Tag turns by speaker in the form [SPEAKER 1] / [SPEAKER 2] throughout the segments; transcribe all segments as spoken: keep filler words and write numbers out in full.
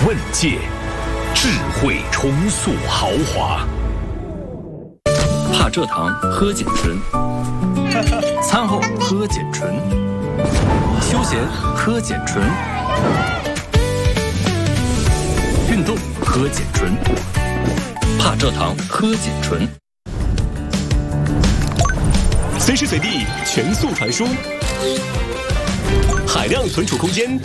[SPEAKER 1] 问界，智慧重塑豪华。
[SPEAKER 2] 怕蔗糖喝碱醇，餐后喝碱醇，休闲喝碱醇，运动喝碱醇，怕蔗糖喝碱醇。
[SPEAKER 3] 随时随地全速传输，海量存储空间，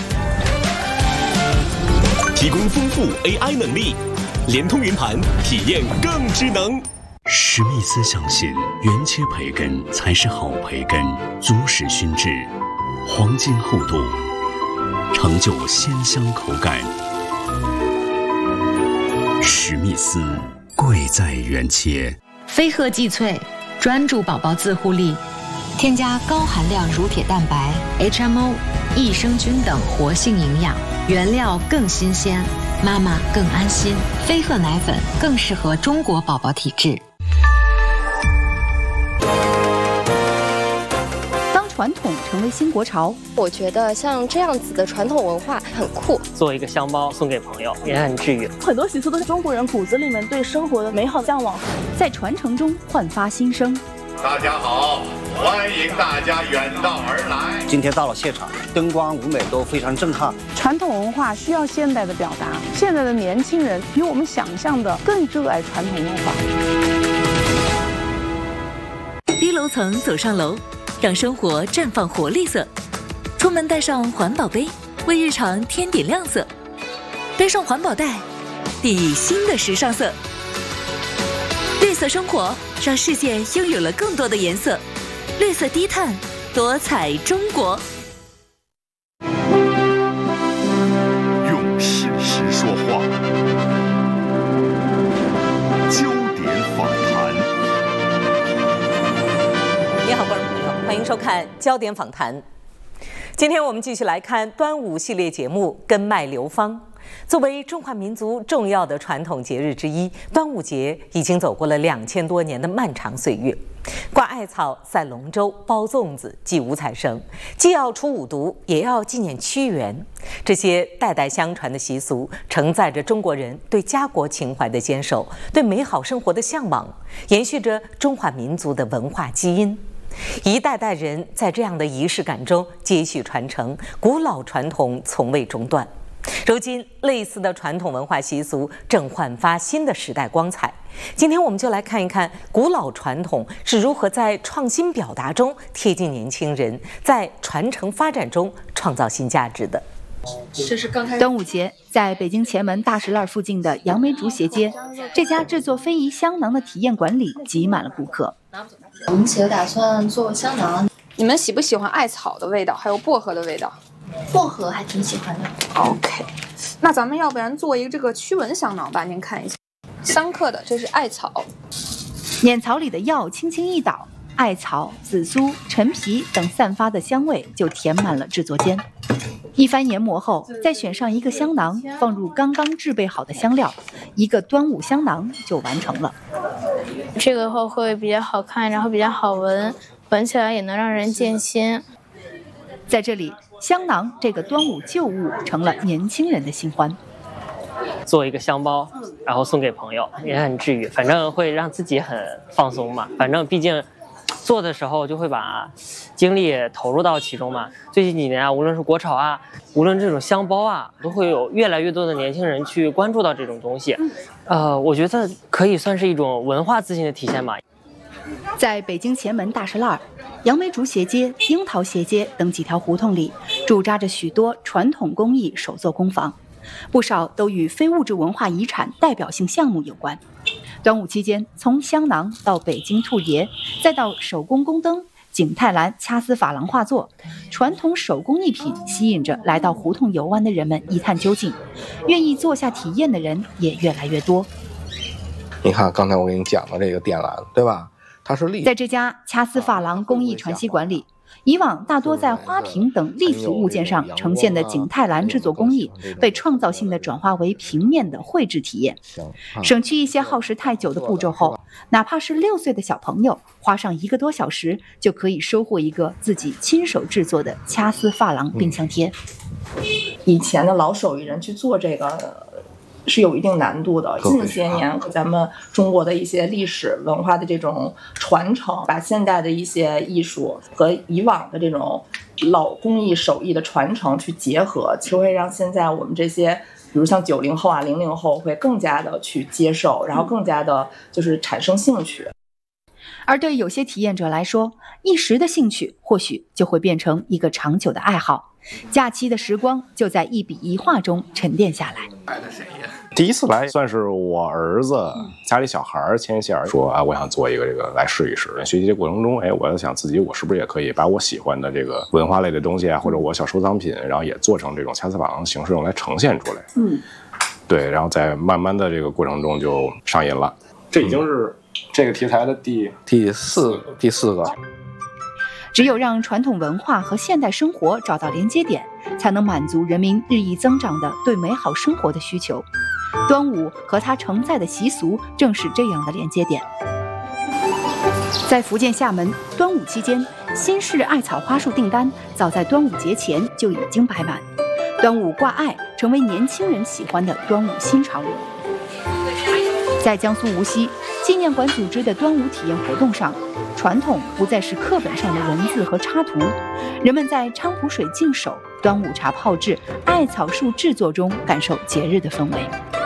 [SPEAKER 3] 提供丰富 A I 能力，联通云盘，体验更智能。
[SPEAKER 4] 史密斯相信，原切培根才是好培根，足使熏制，黄金厚度，成就鲜香口感。史密斯，贵在原切。
[SPEAKER 5] 飞鹤济萃，专注宝宝自护力，添加高含量乳铁蛋白、H M O、益生菌等活性营养，原料更新鲜，妈妈更安心。飞鹤奶粉更适合中国宝宝体质。
[SPEAKER 6] 传统成为新国潮，
[SPEAKER 7] 我觉得像这样子的传统文化很酷。
[SPEAKER 8] 做一个香包送给朋友，也很治愈。
[SPEAKER 9] 很多习俗都是中国人骨子里面对生活的美好向往，
[SPEAKER 6] 在传承中焕发新生。
[SPEAKER 10] 大家好，欢迎大家远道而来。
[SPEAKER 11] 今天到了现场，灯光舞美都非常震撼。
[SPEAKER 9] 传统文化需要现代的表达，现在的年轻人比我们想象的更热爱传统文化。
[SPEAKER 12] 低楼层走上楼，让生活绽放活力色。出门带上环保杯，为日常添点亮色。背上环保袋，定义新的时尚色。绿色生活让世界拥有了更多的颜色。绿色低碳，多彩中国。
[SPEAKER 1] 用事实说话，焦点访谈。
[SPEAKER 13] 你好，观众朋友，欢迎收看《焦点访谈》。今天我们继续来看端午系列节目《根脉流芳》。作为中华民族重要的传统节日之一，端午节已经走过了两千多年的漫长岁月。挂艾草、赛龙舟、包粽子、祭五彩绳，既要除五毒，也要纪念屈原。这些代代相传的习俗，承载着中国人对家国情怀的坚守，对美好生活的向往，延续着中华民族的文化基因。一代代人在这样的仪式感中接续传承，古老传统从未中断。如今，类似的传统文化习俗正焕发新的时代光彩。今天我们就来看一看古老传统是如何在创新表达中贴近年轻人，在传承发展中创造新价值的。
[SPEAKER 6] 这是刚开端午节，在北京前门大石栏附近的杨梅竹斜街，这家制作非遗香囊的体验馆里挤满了顾客。
[SPEAKER 14] 我们企业打算做香囊。
[SPEAKER 15] 你们喜不喜欢艾草的味道，还有薄荷的味道？
[SPEAKER 14] 薄荷还挺喜欢的。
[SPEAKER 15] OK， 那咱们要不然做一个这个驱蚊香囊吧？您看一下，三克的，这是艾草。
[SPEAKER 6] 碾槽里的药轻轻一倒，艾草、紫苏、陈皮等散发的香味就填满了制作间。一番研磨后，再选上一个香囊，放入刚刚制备好的香料，一个端午香囊就完成了。
[SPEAKER 16] 这个后会比较好看，然后比较好闻，闻起来也能让人静心。
[SPEAKER 6] 在这里，香囊这个端午旧物成了年轻人的新欢。
[SPEAKER 8] 做一个香包，然后送给朋友，也很治愈。反正会让自己很放松嘛。反正毕竟做的时候就会把精力投入到其中嘛。最近几年啊，无论是国潮啊，无论这种香包啊，都会有越来越多的年轻人去关注到这种东西。呃，我觉得可以算是一种文化自信的体现嘛。
[SPEAKER 6] 在北京前门大石栏、杨梅竹斜街、樱桃斜街等几条胡同里，驻扎着许多传统工艺手作工坊，不少都与非物质文化遗产代表性项目有关。端午期间，从香囊到北京兔爷，再到手工宫灯、景泰蓝掐丝珐琅画作，传统手工艺品吸引着来到胡同游玩的人们一探究竟，愿意坐下体验的人也越来越多。
[SPEAKER 17] 你看，刚才我给你讲的这个电缆，对吧？它是立
[SPEAKER 6] 在这家掐丝珐琅工艺传习馆里， 以往大多在花瓶等立体物件上呈现的景泰蓝制作工艺，被创造性地转化为平面的绘制体验。省去一些耗时太久的步骤后，哪怕是六岁的小朋友，花上一个多小时就可以收获一个自己亲手制作的掐丝珐琅冰箱贴。
[SPEAKER 17] 以前的老手艺人去做这个是有一定难度的。近些年咱们中国的一些历史文化的这种传承，把现代的一些艺术和以往的这种老工艺手艺的传承去结合，就会让现在我们这些比如像九零后啊零零后会更加的去接受，然后更加的就是产生兴趣。
[SPEAKER 6] 而对有些体验者来说，一时的兴趣或许就会变成一个长久的爱好，假期的时光就在一笔一画中沉淀下来。
[SPEAKER 18] 第一次来算是我儿子家里小孩牵线说啊，我想做一个这个来试一试。学习的过程中，哎，我在想自己我是不是也可以把我喜欢的这个文化类的东西啊，或者我小收藏品，然后也做成这种掐丝珐琅形式用来呈现出来。
[SPEAKER 17] 嗯，
[SPEAKER 18] 对，然后在慢慢的这个过程中就上瘾了。这已经是这个题材的第第四第四个。
[SPEAKER 6] 只有让传统文化和现代生活找到连接点，才能满足人民日益增长的对美好生活的需求。端午和它承载的习俗正是这样的连接点。在福建厦门，端午期间，新式艾草花束订单早在端午节前就已经摆满，端午挂艾成为年轻人喜欢的端午新潮流。在江苏无锡，纪念馆组织的端午体验活动上，传统不再是课本上的文字和插图，人们在菖蒲水净手、端午茶泡制、艾草树制作中感受节日的氛围。